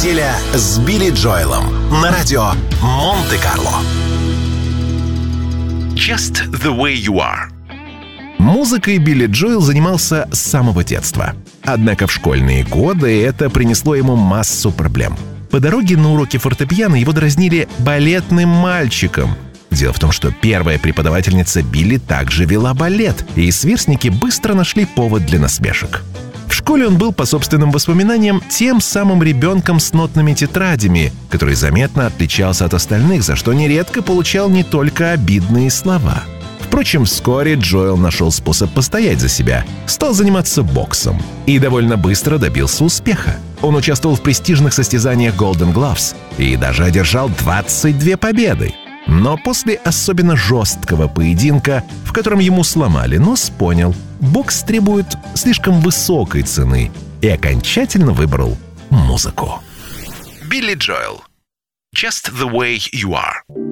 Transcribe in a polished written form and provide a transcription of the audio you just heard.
Неделя с Билли Джоэлом на радио Монте-Карло. Just the way you are. Музыкой Билли Джоэл занимался с самого детства. Однако в школьные годы это принесло ему массу проблем. По дороге на уроки фортепиано его дразнили балетным мальчиком. Дело в том, что первая преподавательница Билли также вела балет, и сверстники быстро нашли повод для насмешек. В школе он был, по собственным воспоминаниям, тем самым ребенком с нотными тетрадями, который заметно отличался от остальных, за что нередко получал не только обидные слова. Впрочем, вскоре Джоэл нашел способ постоять за себя, стал заниматься боксом и довольно быстро добился успеха. Он участвовал в престижных состязаниях Golden Gloves и даже одержал 22 победы. Но после особенно жесткого поединка, в котором ему сломали нос, понял, бокс требует слишком высокой цены и окончательно выбрал музыку. Билли Джоэл. Just the way you are.